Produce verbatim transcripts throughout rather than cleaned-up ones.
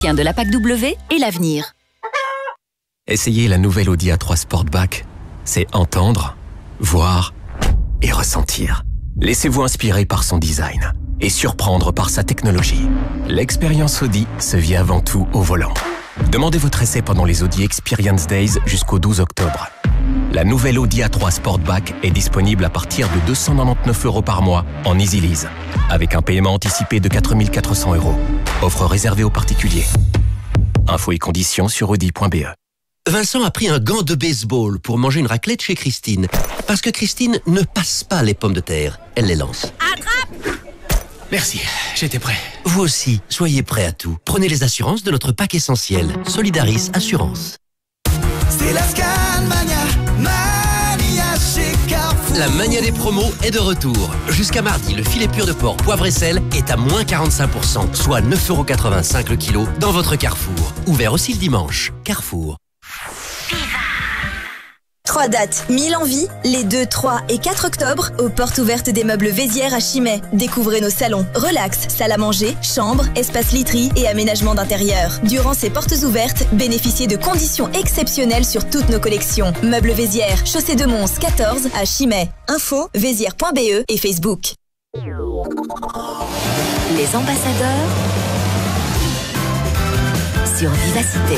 de la P A C W et l'avenir. Essayez la nouvelle Audi A trois Sportback. C'est entendre, voir et ressentir. Laissez-vous inspirer par son design et surprendre par sa technologie. L'expérience Audi se vit avant tout au volant. Demandez votre essai pendant les Audi Experience Days jusqu'au douze octobre. La nouvelle Audi A trois Sportback est disponible à partir de deux cent quatre-vingt-dix-neuf euros par mois en Easy Lease, avec un paiement anticipé de quatre mille quatre cents euros. Offre réservée aux particuliers. Infos et conditions sur audi point b e. Vincent a pris un gant de baseball pour manger une raclette chez Christine. Parce que Christine ne passe pas les pommes de terre, elle les lance. Attrape! Merci, j'étais prêt. Vous aussi, soyez prêts à tout. Prenez les assurances de notre pack essentiel. Solidaris Assurance. C'est la Scanmania, Mania chez Carrefour. La mania des promos est de retour. Jusqu'à mardi, le filet pur de porc poivre et sel est à moins quarante-cinq pour cent, soit neuf euros quatre-vingt-cinq le kilo dans votre Carrefour. Ouvert aussi le dimanche. Carrefour. Trois dates, mille en vie, les deux, trois et quatre octobre, aux portes ouvertes des meubles Vézières à Chimay. Découvrez nos salons, relax, salle à manger, chambre, espace literie et aménagement d'intérieur. Durant ces portes ouvertes, bénéficiez de conditions exceptionnelles sur toutes nos collections. Meubles Vézières, chaussée de Mons quatorze à Chimay. Info, vézières point b e et Facebook. Les ambassadeurs sur Vivacité.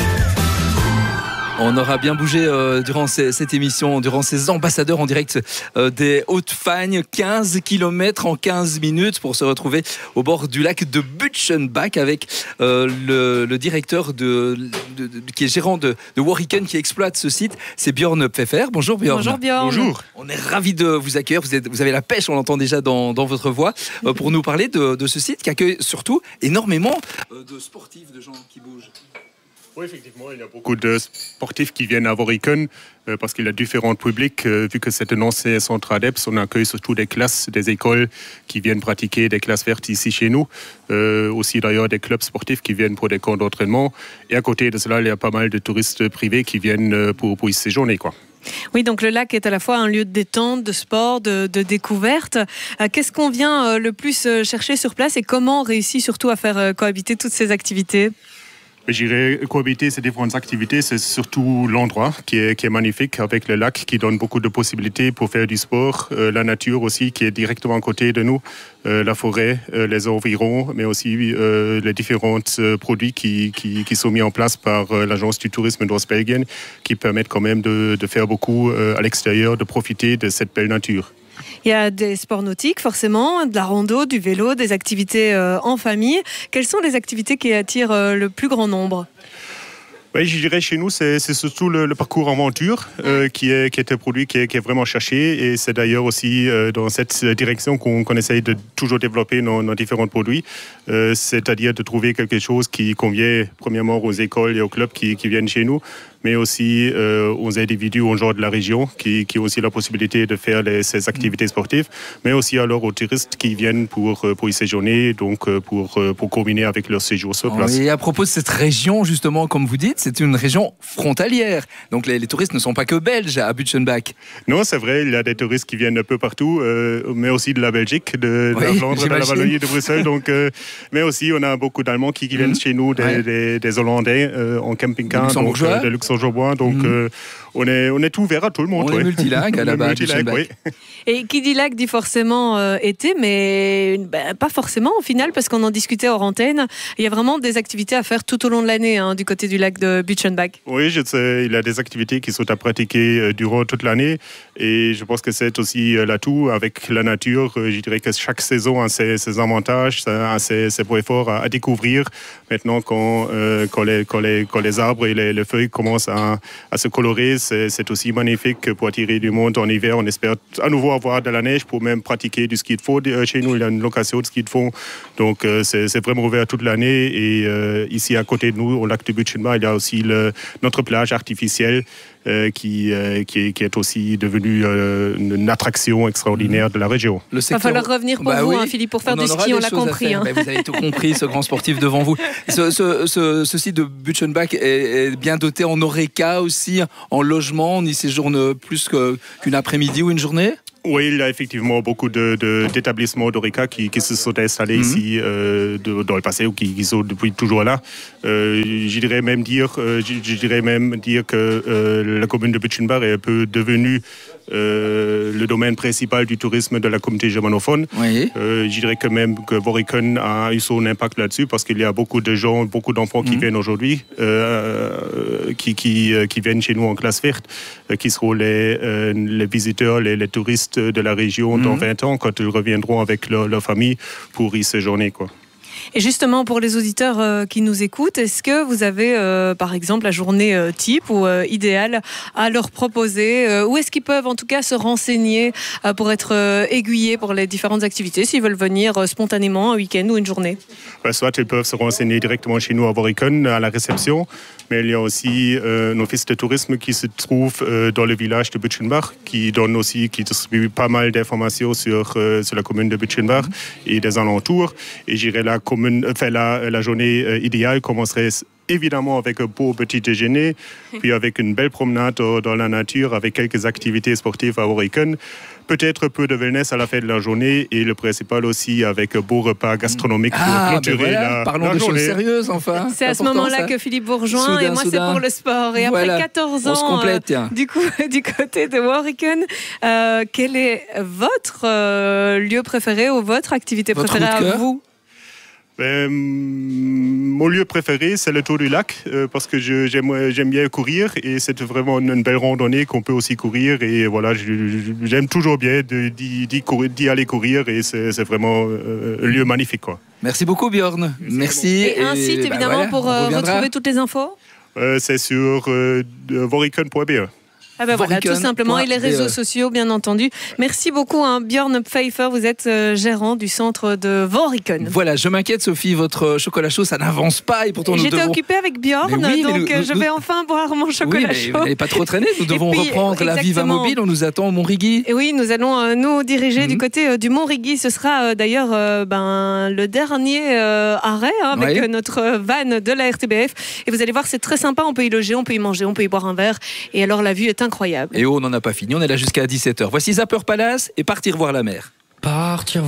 On aura bien bougé euh, durant ces, cette émission, durant ces ambassadeurs en direct euh, des Hautes-Fagnes, quinze kilomètres en quinze minutes pour se retrouver au bord du lac de Butchenbach avec euh, le, le directeur de, de, de, qui est gérant de, de Warriken qui exploite ce site, c'est Björn Pfeffer. Bonjour Björn. Bonjour Björn. Bonjour. On est ravis de vous accueillir, vous, êtes, vous avez la pêche, on l'entend déjà dans, dans votre voix, euh, pour nous parler de, de ce site qui accueille surtout énormément euh, de sportifs, de gens qui bougent. Oui, effectivement, il y a beaucoup de sportifs qui viennent à Warriken euh, parce qu'il y a différents publics. Euh, vu que c'est un ancien centre ADEPS, on accueille surtout des classes, des écoles qui viennent pratiquer des classes vertes ici chez nous. Euh, aussi d'ailleurs des clubs sportifs qui viennent pour des camps d'entraînement. Et à côté de cela, il y a pas mal de touristes privés qui viennent pour, pour y séjourner, quoi. Oui, donc le lac est à la fois un lieu de détente, de sport, de, de découverte. Euh, qu'est-ce qu'on vient euh, le plus chercher sur place et comment on réussit surtout à faire euh, cohabiter toutes ces activités ? J'irais cohabiter ces différentes activités, c'est surtout l'endroit qui est, qui est magnifique avec le lac qui donne beaucoup de possibilités pour faire du sport, euh, la nature aussi qui est directement à côté de nous, euh, la forêt, euh, les environs, mais aussi euh, les différents euh, produits qui, qui, qui sont mis en place par euh, l'agence du tourisme d'Oost-Belgien qui permettent quand même de, de faire beaucoup euh, à l'extérieur, de profiter de cette belle nature. Il y a des sports nautiques, forcément, de la rando, du vélo, des activités euh, en famille. Quelles sont les activités qui attirent euh, le plus grand nombre ? Oui, je dirais chez nous, c'est, c'est surtout le, le parcours aventure euh, qui, est, qui est un produit qui est, qui est vraiment cherché. Et c'est d'ailleurs aussi euh, dans cette direction qu'on, qu'on essaye de toujours développer nos, nos différents produits. Euh, c'est-à-dire de trouver quelque chose qui convient premièrement aux écoles et aux clubs qui, qui viennent chez nous, mais aussi euh, aux individus, aux gens de la région qui, qui ont aussi la possibilité de faire les, ces activités sportives, mais aussi alors aux touristes qui viennent pour, pour y séjourner, donc pour, pour combiner avec leur séjour sur place. Et à propos de cette région, justement, comme vous dites, c'est une région frontalière. Donc les, les touristes ne sont pas que belges à Butchenbach. Non, c'est vrai, il y a des touristes qui viennent un peu partout, euh, mais aussi de la Belgique, de, de oui, la Flandre, j'imagine. De la Wallonie, de Bruxelles. Donc, euh, mais aussi, on a beaucoup d'Allemands qui, qui viennent mmh. chez nous, des, ouais. des, des Hollandais euh, en camping-car, des Luxembourgeois. Donc, euh, des Luxembourgeois. Donc, mmh. euh, on est, on est tout ouvert à tout le monde. On ouais. est multilac à la base. Oui. Et qui dit lac dit forcément euh, été, mais ben, pas forcément au final, parce qu'on en discutait hors antenne. Il y a vraiment des activités à faire tout au long de l'année hein, du côté du lac de Butchenbach. Oui, je sais, il y a des activités qui sont à pratiquer euh, durant toute l'année. Et je pense que c'est aussi euh, l'atout avec la nature. Euh, je dirais que chaque saison a ses, ses avantages, a ses, ses points forts à, à découvrir. Maintenant, quand, euh, quand, les, quand, les, quand les arbres et les, les feuilles commencent à, à se colorer, c'est, c'est aussi magnifique pour attirer du monde en hiver. On espère à nouveau avoir de la neige pour même pratiquer du ski de fond. Chez nous, il y a une location de ski de fond. Donc, euh, c'est, c'est vraiment ouvert toute l'année. Et euh, ici, à côté de nous, au lac de Butchenbach, il y a aussi le, notre plage artificielle euh, qui, euh, qui, est, qui est aussi devenue euh, une attraction extraordinaire de la région. Il secteur... va falloir revenir pour bah vous, oui. hein, Philippe, pour faire du ski, on l'a compris. Hein. Bah, vous avez tout compris, ce grand sportif devant vous. Ce, ce, ce, ce site de Butchenbach est, est bien doté en horeca aussi, en logement. On y séjourne plus que, qu'une après-midi ou une journée ? Oui, il y a effectivement beaucoup de, de, d'établissements d'Orica qui, qui se sont installés mm-hmm. ici euh, de, dans le passé ou qui, qui sont depuis toujours là. Euh, je dirais même dire, euh, je, je dirais même dire que euh, la commune de Bütchenbach est un peu devenue euh, le domaine principal du tourisme de la communauté germanophone. Oui. Euh, je dirais que même que Woriken a eu son impact là-dessus parce qu'il y a beaucoup de gens, beaucoup d'enfants qui mm-hmm. viennent aujourd'hui, euh, qui, qui, qui viennent chez nous en classe verte, qui seront les, euh, les visiteurs, les, les touristes de la région dans mmh. vingt ans quand ils reviendront avec leur, leur famille pour y séjourner, quoi. Et justement, pour les auditeurs euh, qui nous écoutent, est-ce que vous avez, euh, par exemple, la journée euh, type ou euh, idéale à leur proposer euh, où est-ce qu'ils peuvent, en tout cas, se renseigner euh, pour être euh, aiguillés pour les différentes activités, s'ils veulent venir euh, spontanément un week-end ou une journée? Ben, soit ils peuvent se renseigner directement chez nous à Woriken, à la réception, mais il y a aussi euh, un office de tourisme qui se trouve euh, dans le village de Bütchenbach, qui donne aussi, qui distribue pas mal d'informations sur, euh, sur la commune de Bütchenbach mmh. et des alentours. Et j'irai la commune, enfin la, la journée euh, idéale commencerait évidemment avec un beau petit déjeuner, puis avec une belle promenade dans, dans la nature, avec quelques activités sportives à Woriken. Peut-être un peu de wellness à la fin de la journée et le principal aussi avec un beau repas gastronomique ah, pour clôturer ben voilà, la, parlons la de journée. choses sérieuses enfin. C'est à ce moment-là ça. que Philippe vous rejoint soudain, et moi soudain. c'est pour le sport. Et voilà. après quatorze ans, on se complète, euh, du coup, du côté de Woriken, euh, quel est votre euh, lieu préféré ou votre activité votre préférée à vous? Ben, mon lieu préféré, c'est le Tour du Lac, euh, parce que je, j'aime, j'aime bien courir et c'est vraiment une, une belle randonnée qu'on peut aussi courir. Et voilà, je, je, j'aime toujours bien de, d'y, d'y, courir, d'y aller courir et c'est, c'est vraiment euh, un lieu magnifique, quoi. Merci beaucoup, Björn. Merci. Et un site, et, évidemment, bah voilà, pour euh, retrouver toutes les infos euh, C'est sur euh, woriken point b e. Ah ben voilà, tout simplement, et les réseaux sociaux, bien entendu. Merci beaucoup, hein, Björn Pfeiffer, vous êtes euh, gérant du centre de Woriken. Voilà, je m'inquiète, Sophie, votre chocolat chaud, ça n'avance pas, et pourtant nous J'étais devons... occupée avec Björn, oui, donc nous, je nous, vais enfin boire mon chocolat oui, chaud. Vous n'allez pas trop traîner, nous devons puis, reprendre la Viva Mobile, on nous attend au Montrigui. Et oui, nous allons euh, nous diriger mm-hmm. du côté euh, du Montrigui. Ce sera euh, d'ailleurs euh, ben, le dernier euh, arrêt hein, avec oui. notre van de la R T B F. Et vous allez voir, c'est très sympa, on peut y loger, on peut y manger, on peut y boire un verre. Et alors la vue est incroyable. Et oh, on n'en a pas fini. On est là jusqu'à dix-sept heures. Voici Zapper Palace et partir voir la mer. Partir